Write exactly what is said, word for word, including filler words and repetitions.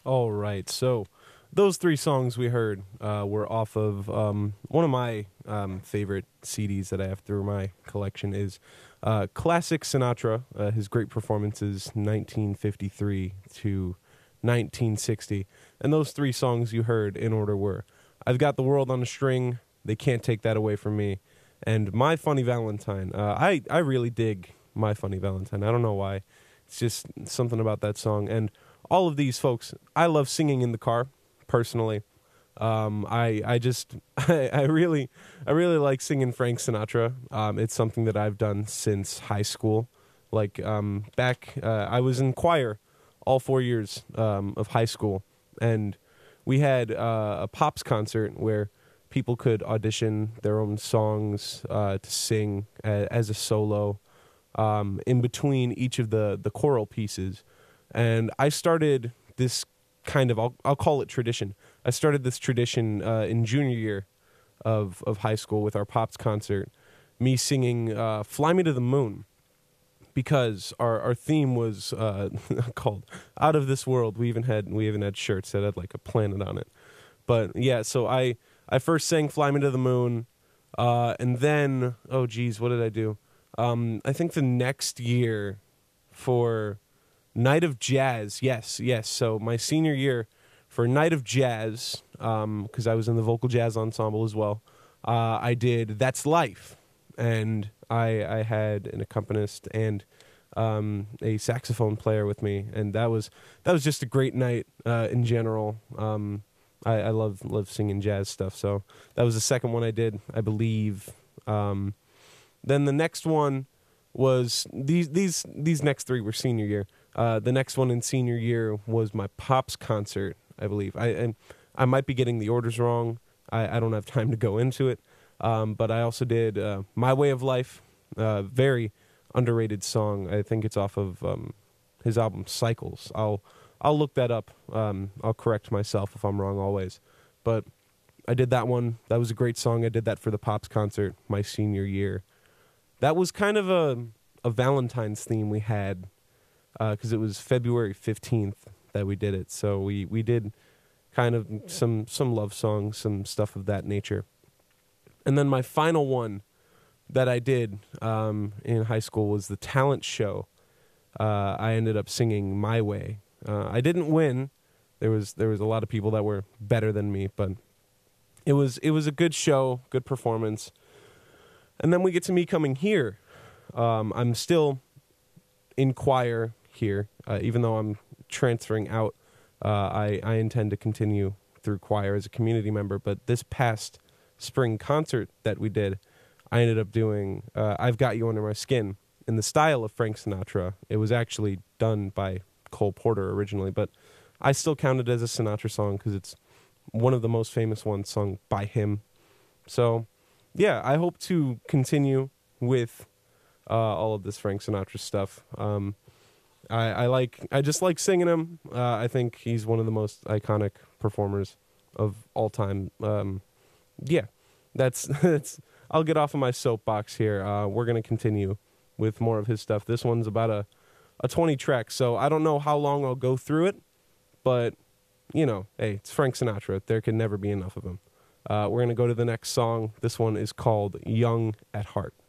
All right, so those three songs we heard uh, were off of um, one of my um, favorite C Ds that I have through my collection is uh, Classic Sinatra, uh, his great performances nineteen fifty-three to nineteen sixty. And those three songs you heard in order were I've Got the World on a String, They Can't Take That Away From Me, and My Funny Valentine. Uh, I, I really dig My Funny Valentine. I don't know why. It's just something about that song. And all of these folks, I love singing in the car, personally. Um, I I just I, I really I really like singing Frank Sinatra. Um, it's something that I've done since high school. Like um, back, uh, I was in choir all four years um, of high school, and we had uh, a Pops concert where people could audition their own songs uh, to sing a, as a solo um, in between each of the the choral pieces. And I started this kind of, I'll, I'll call it tradition. I started this tradition uh, in junior year of, of high school with our Pops concert, me singing uh, Fly Me to the Moon, because our, our theme was uh, called Out of This World. We even had we even had shirts that had like a planet on it. But yeah, so I, I first sang Fly Me to the Moon, uh, and then, oh geez, what did I do? Um, I think the next year for Night of Jazz, yes, yes. So my senior year for Night of Jazz, because um, I was in the vocal jazz ensemble as well, uh, I did That's Life, and I I had an accompanist and um, a saxophone player with me, and that was that was just a great night uh, in general. Um, I, I love love singing jazz stuff, so that was the second one I did, I believe. Um, then the next one was these these these next three were senior year. Uh, the next one in senior year was my Pops concert, I believe. I and I might be getting the orders wrong. I, I don't have time to go into it. Um, but I also did uh, My Way of Life, uh, very underrated song. I think it's off of um, his album Cycles. I'll I'll look that up. Um, I'll correct myself if I'm wrong always. But I did that one. That was a great song. I did that for the Pops concert my senior year. That was kind of a, a Valentine's theme we had, because uh, it was February fifteenth that we did it. So we, we did kind of some some love songs, some stuff of that nature. And then my final one that I did um, in high school was the talent show. Uh, I ended up singing My Way. Uh, I didn't win. There was there was a lot of people that were better than me, but it was it was a good show, good performance. And then we get to me coming here. Um, I'm still in choir here, uh, even though I'm transferring out. Uh, I, I intend to continue through choir as a community member, but this past spring concert that we did, I ended up doing uh, I've Got You Under My Skin in the style of Frank Sinatra. It was actually done by Cole Porter originally, but I still count it as a Sinatra song because it's one of the most famous ones sung by him. So, yeah, I hope to continue with uh, all of this Frank Sinatra stuff. Um, I, I like, I just like singing him. Uh, I think he's one of the most iconic performers of all time. Um, yeah, that's that's. I'll get off of my soapbox here. Uh, we're gonna continue with more of his stuff. This one's about a a twenty track, so I don't know how long I'll go through it, but you know, hey, it's Frank Sinatra. There can never be enough of him. Uh, we're gonna go to the next song. This one is called "Young at Heart."